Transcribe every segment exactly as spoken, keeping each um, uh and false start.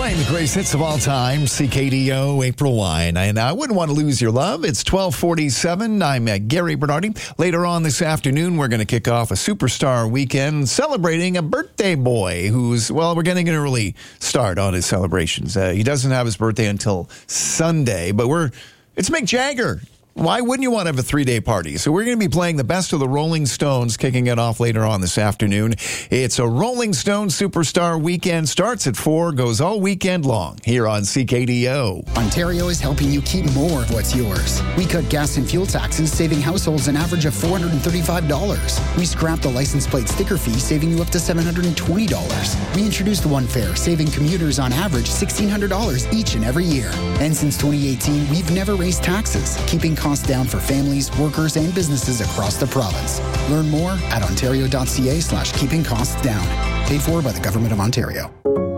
Playing the greatest hits of all time, C K D O, April Wine. And I wouldn't want to lose your love. It's twelve forty-seven. I'm uh, Gary Bernardi. Later on this afternoon, we're going to kick off a superstar weekend celebrating a birthday boy who's, well, we're getting an early start on his celebrations. Uh, he doesn't have his birthday until Sunday, but we're, it's Mick Jagger. Why wouldn't you want to have a three-day party? So we're going to be playing the best of the Rolling Stones, kicking it off later on this afternoon. It's a Rolling Stone Superstar Weekend. Starts at four, goes all weekend long here on C K D O. Ontario is helping you keep more of what's yours. We cut gas and fuel taxes, saving households an average of four hundred thirty-five dollars. We scrapped the license plate sticker fee, saving you up to seven hundred twenty dollars. We introduced One Fare, saving commuters on average one thousand six hundred dollars each and every year. And since twenty eighteen, we've never raised taxes, keeping costs down for families, workers, and businesses across the province. Learn more at ontario.ca slash keeping costs down. Paid for by the Government of Ontario.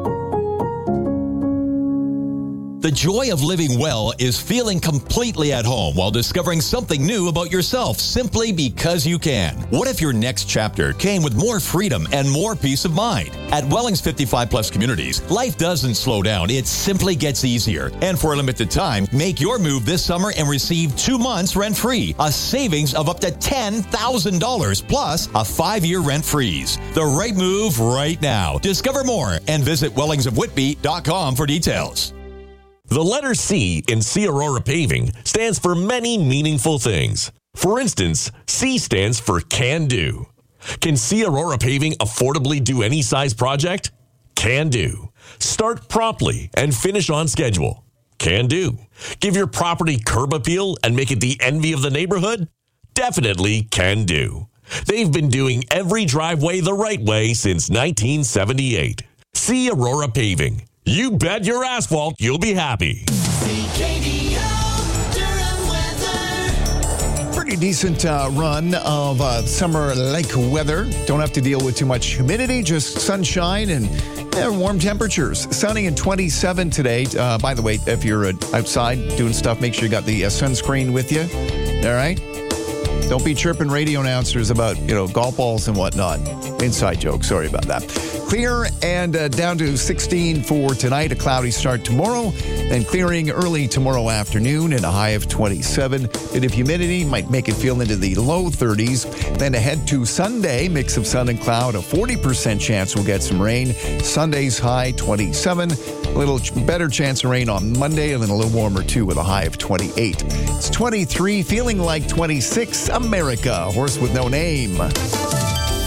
The joy of living well is feeling completely at home while discovering something new about yourself simply because you can. What if your next chapter came with more freedom and more peace of mind? At Welling's fifty-five plus communities, life doesn't slow down. It simply gets easier. And for a limited time, make your move this summer and receive two months rent-free, a savings of up to ten thousand dollars plus a five-year rent freeze. The right move right now. Discover more and visit wellings of whitby dot com for details. The letter C in C Aurora Paving stands for many meaningful things. For instance, C stands for Can Do. Can C Aurora Paving affordably do any size project? Can do. Start promptly and finish on schedule? Can do. Give your property curb appeal and make it the envy of the neighborhood? Definitely can do. They've been doing every driveway the right way since nineteen seventy-eight. C Aurora Paving. You bet your asphalt you'll be happy. Pretty decent uh, run of uh, summer lake weather. Don't have to deal with too much humidity, just sunshine and yeah, warm temperatures. Sunny and twenty-seven today. Uh, by the way, if you're uh, outside doing stuff, make sure you got the uh, sunscreen with you. All right? Don't be chirping radio announcers about, you know, golf balls and whatnot. Inside joke. Sorry about that. Clear and uh, down to sixteen for tonight. A cloudy start tomorrow. Then clearing early tomorrow afternoon and a high of twenty-seven. Bit of humidity might make it feel into the low thirties. Then ahead to Sunday, mix of sun and cloud. A forty percent chance we'll get some rain. Sunday's high twenty-seven. A little better chance of rain on Monday and then a little warmer too with a high of twenty-eight. It's twenty-three, feeling like twenty-six. America, horse with no name.